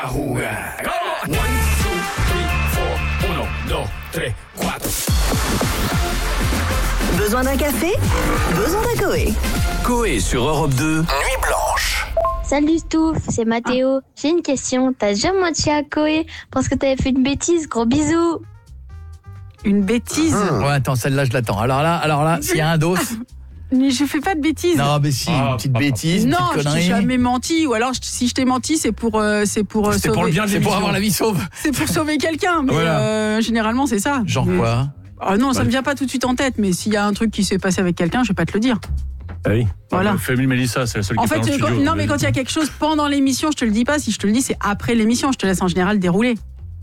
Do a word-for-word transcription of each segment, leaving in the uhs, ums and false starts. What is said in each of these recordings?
A jugar. One, two, three, four. Uno, dos, tres, cuatro. Besoin d'un café? Besoin d'un Coé. Coé sur Europe deux, Nuit Blanche. Salut Stouff, c'est Mathéo. J'ai une question. T'as déjà menti à Coé parce que t'avais fait une bêtise? Gros bisous. Une bêtise? Ouais, attends, celle-là, je l'attends. Alors là, alors là, s'il y a un dos... Mais je fais pas de bêtises. Non, mais si, une petite bêtise, une non, petite connerie. Non, je t'ai jamais menti. Ou alors, si je t'ai menti, c'est pour, euh, c'est pour euh, c'est sauver. pour le bien de c'est pour avoir la vie sauve. C'est pour sauver quelqu'un. Mais voilà. euh, généralement, c'est ça. Genre mais... quoi? Ah non, ça me vient pas tout de suite en tête. Mais s'il y a un truc qui s'est passé avec quelqu'un, je vais pas te le dire. Ah oui. Voilà. Famille Mélissa, c'est la seule en qui fait, est dans le quand, studio. non, mais quand il y a quelque chose pendant l'émission, je te le dis pas. Si je te le dis, c'est après l'émission. Je te laisse en général dérouler.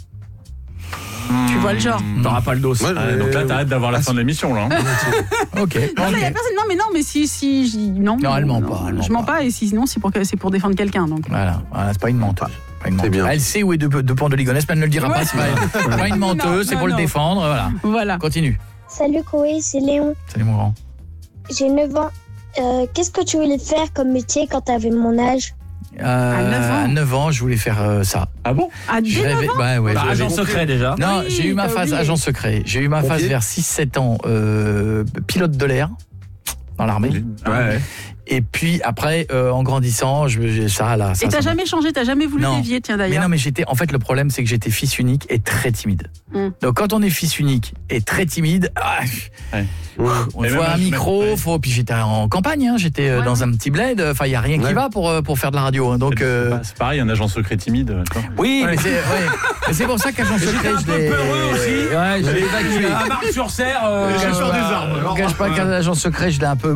Mmh. Tu vois le genre. T'auras pas le dos. Ouais, ah, donc là, t'arrêtes d'avoir la fin de l'émission, là. Hein. Ok. Non, okay. Y a personne, non, mais non, mais si, si, je, non. Non, elle ment pas. Elle je mens pas. pas, et sinon, c'est pour, c'est pour défendre quelqu'un. Donc. Voilà, voilà, c'est pas une menteuse. Pas une menteuse. Bien. Elle sait où est de, de Pont de Ligonnès, mais elle ne le dira ouais. pas. C'est pas, pas une menteuse, c'est pour non. le défendre. Voilà. Voilà. Continue. Salut Coé, c'est Léon. Salut mon grand. J'ai neuf ans. Euh, qu'est-ce que tu voulais faire comme métier quand tu avais mon âge? Euh, à neuf ans. À neuf ans, je voulais faire euh, ça. Ah bon? À dix neuf ans ouais, ouais, bah, agent secret déjà. Non, oui, j'ai eu ma phase oublié. agent secret. J'ai eu ma Pompier. phase vers six sept ans euh, pilote de l'air dans l'armée. Ouais. ouais. Et puis après, euh, en grandissant, je, je, ça là. Ça, et t'as ça jamais changé, t'as jamais voulu non. dévier, tiens d'ailleurs. Mais non, mais j'étais. En fait, le problème, c'est que j'étais fils unique et très timide. Mm. Donc, quand on est fils unique et très timide, ah, ouais. on et voit un micro, même, faut. Puis j'étais en campagne, hein, j'étais ouais. dans un petit bled. Enfin, il y a rien ouais. qui va pour pour faire de la radio. Hein, donc, c'est, euh... c'est pareil, un agent secret timide. Quoi. Oui, ouais. mais c'est. Ouais. mais c'est pour ça qu'agent secret, je l'ai. Peureux aussi. Ouais, je l'ai évacué. À Marc-sur-Serre, euh, sur des arbres. Je cache pas qu'un agent secret, je l'ai un peu.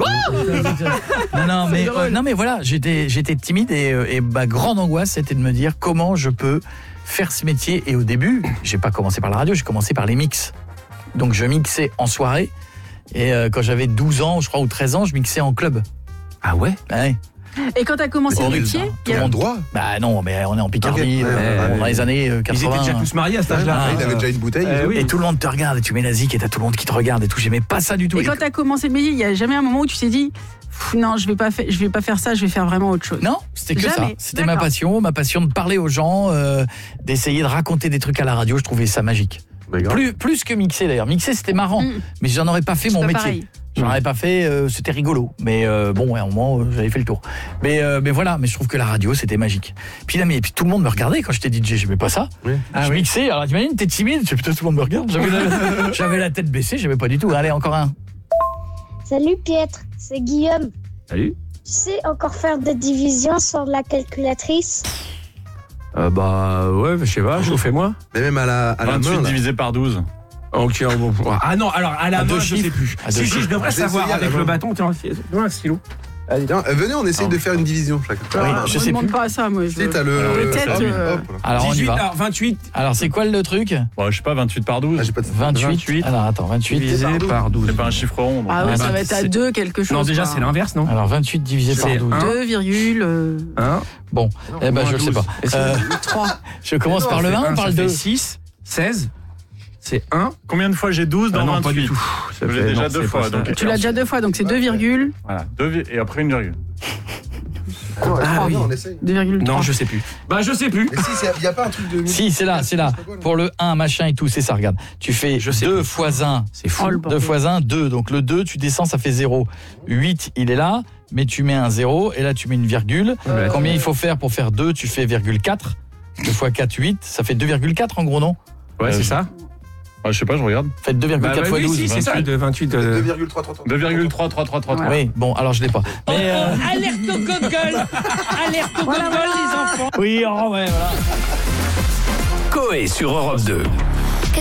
Non, non, mais non, mais voilà, j'étais j'étais timide et, et ma grande angoisse, c'était de me dire comment je peux faire ce métier. Et au début, j'ai pas commencé par la radio, j'ai commencé par les mix. Donc je mixais en soirée et euh, quand j'avais douze ans, je crois, ou treize ans, je mixais en club. Ah ouais? Ouais. Et quand t'as commencé le métier, il y a droit. Bah non, mais on est en Picardie, okay. ouais, euh, ouais, dans les années quatre-vingts. Ils étaient déjà tous mariés à cet âge-là. Ah, il avait déjà une bouteille. Euh, oui. Et tout le monde te regarde, et tu mets la zik et t'as tout le monde qui te regarde et tout. J'aimais pas ça du tout. Et, et quand t'as commencé le métier, il y a jamais un moment où tu t'es dit non, je vais pas faire, je vais pas faire ça, je vais faire vraiment autre chose. Non, c'était que jamais. ça. C'était D'accord. ma passion, ma passion de parler aux gens, euh, d'essayer de raconter des trucs à la radio. Je trouvais ça magique. Plus, plus que mixer d'ailleurs. Mixer c'était marrant, mmh. mais j'en aurais pas fait C'est mon métier. Pareil. J'en avais pas fait, euh, c'était rigolo. Mais euh, bon, ouais, à un moment, euh, j'avais fait le tour. Mais, euh, mais voilà, mais je trouve que la radio, c'était magique. Puis là, mais puis tout le monde me regardait quand j'étais D J, j'aimais pas ça. Oui. Ah, je oui. mixais, alors t'imagines, t'es timide, putain, tout le monde me regarde. J'avais la, j'avais la tête baissée, j'aimais pas du tout. Allez, encore un. Salut Pietre, c'est Guillaume. Salut. Tu sais encore faire des divisions sur la calculatrice? Euh, bah ouais, je sais pas, je fais moi. Mais même à la, à la vingt-huit main. divisé par douze. Ok, bon. Ah non, alors à la à main, je sais plus. Si, si, je devrais savoir avec le bâton. Tiens, un stylo. Allez, tiens, venez, on essaye oh. de faire une division chacun. Ah, oui, je ne demande pas à ça, moi. Je... Si, t'as le... Alors, peut-être... Euh... Alors, on y va. Alors, vingt-huit. Alors, c'est quoi le truc? Bon, je sais pas, vingt-huit par douze. Ah, j'ai pas de... vingt-huit. vingt-huit. Alors, attends, vingt-huit divisé par douze. C'est pas un chiffre rond. Ah oui, ça va être à deux quelque chose. Non, déjà, c'est l'inverse, non? Alors, vingt-huit divisé par douze. deux virgule un. Bon, eh ben, je ne sais pas. trois. Je commence par le un ou par le deux? six, seize. C'est un. Combien de fois j'ai douze dans ah non, vingt-huit? Pas du tout. Ça j'ai déjà deux fois. Donc tu l'as déjà deux fois, donc c'est deux virgule. Voilà, deux et après une virgule. Ah, non, ah oui, on essaye. deux virgule trois. Non, je sais plus. Bah, je sais plus. Mais si, il n'y a pas un truc de... Si, c'est là, c'est là. Pour le un, machin et tout, c'est ça, regarde. Tu fais deux fois un. C'est fou. deux fois un, deux. Donc le deux, tu descends, ça fait zéro. huit, il est là, mais tu mets un zéro, et là, tu mets une virgule. Euh... Combien il faut faire pour faire deux? Tu fais virgule quatre. deux fois quatre, huit. Ça fait deux virgule quatre en gros, non? Ouais, euh, c'est ça. Ah, je sais pas, je regarde. Faites deux virgule quatre bah, fois oui, douze. Si, c'est ça, de vingt-huit. deux virgule trois trois trois. deux virgule trois trois trois trois. Oui, bon, alors je l'ai pas. Mais euh... alerte au Google. Alerte au Google, les enfants. Oui, oh, ouais, voilà. Coé sur Europe deux.